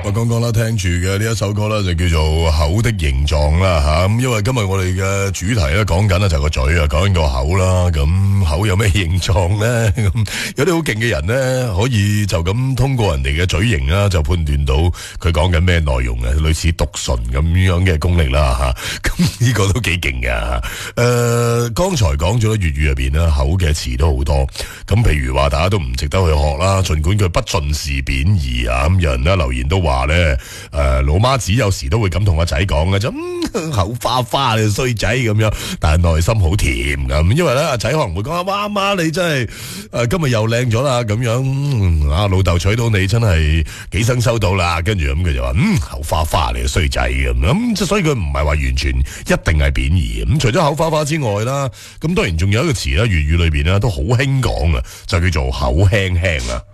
我剛剛啦聽住嘅呢一首歌咧就叫做口的形狀啦吓，咁因為今日我哋嘅主題咧講緊咧就係個嘴啊，講緊個口啦，咁口有咩形狀咧？咁有啲好勁嘅人咧，可以就咁通過人哋嘅嘴型啦，就判斷到佢講緊咩內容啊，類似讀唇咁樣嘅功力啦吓，咁呢個都幾勁㗎。剛才講咗粵語入邊啦，口嘅詞都好多，咁譬如話大家都唔值得去學啦，盡管佢不盡是貶義啊，咁有人咧留言都話咧，老媽子有時都會咁同個仔講嘅啫，口花花你衰仔咁樣，但係內心好甜咁，因為咧阿仔可能會講哇媽你真係今日又靚咗啦咁樣，啊老豆娶到你真係幾生收到啦，跟住咁佢就話口花花你衰仔咁，所以佢唔係話完全一定係貶義咁。除咗口花花之外啦，咁當然仲有一個詞啦，粵語裏邊咧都好興講啊，就叫做口輕輕啊。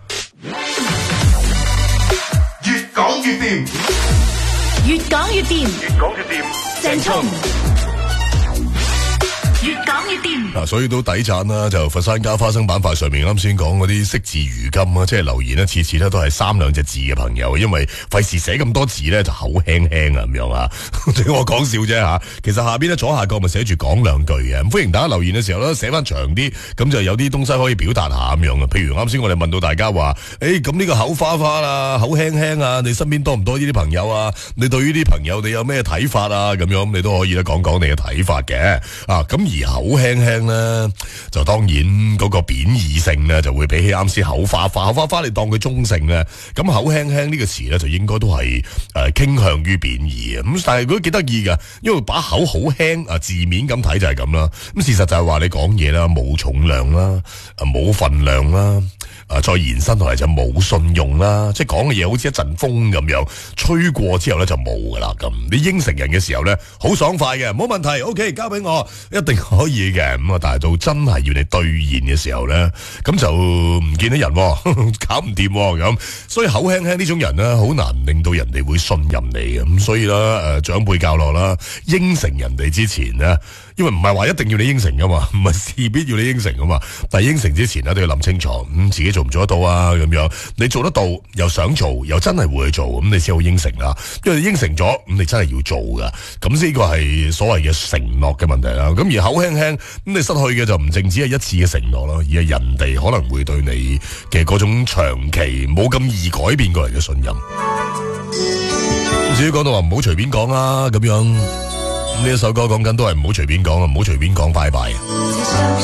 越講越掂， 越講越掂， 越講越掂， 鄭聰越講越掂。 嗱，所以都抵讚啦，就佛山加花生板塊上面啱先講嗰啲惜字如金啊，即係留言咧，次次咧都係3、2隻字嘅朋友，因為費事寫咁多字咧，就口輕輕啊咁樣啊，我講笑啫吓。其實下邊咧左下角咪寫住講兩句嘅，咁歡迎大家留言嘅時候咧寫翻長啲，咁就有啲東西可以表達下咁樣啊。譬如啱先我哋問到大家話，咁呢個口花花啦，口輕輕啊，你身邊多唔多呢啲朋友啊？你對於啲朋友你有咩睇法啊？咁樣你都可以咧講講你嘅睇法嘅啊。咁而口輕輕咧，就當然嗰個貶義性咧就會比起啱先口花花，口花花你當佢中性咧，咁口輕輕呢個詞咧就應該都係傾向於貶義嘅。咁但係佢都幾得意㗎，因為把口好輕啊，字面咁睇就係咁啦。咁事實就係話你講嘢啦，冇重量啦，冇分量啦。再延伸落嚟就冇信用啦，即係講嘅嘢好似一陣風咁樣，吹過之後咧就冇噶啦咁。你應承人嘅時候咧，好爽快嘅，冇問題 ，OK， 交俾我，一定可以嘅。咁啊，但係到真係要你兌現嘅時候咧，咁就唔見得人，搞唔掂咁。所以口輕輕呢種人咧，好難令到人哋會信任你嘅。咁所以啦，長輩教落啦，應承人哋之前咧，因為唔係話一定要你應承噶嘛，唔係事必要你應承噶嘛。但係應承之前咧都要諗清楚，自己做唔做得到啊？咁樣你做得到，又想做，又真係會去做，咁你先好應承啦。因為你應承咗，咁你真係要做噶。咁呢個係所謂嘅承諾嘅問題啦。咁而口輕輕，咁你失去嘅就唔淨止係一次嘅承諾咯，而係人哋可能會對你嘅嗰種長期冇咁易改變過嚟嘅信任。至於講到話唔好隨便講啦，咁樣呢一首歌講緊都係唔好隨便講啊，唔好隨便講拜拜。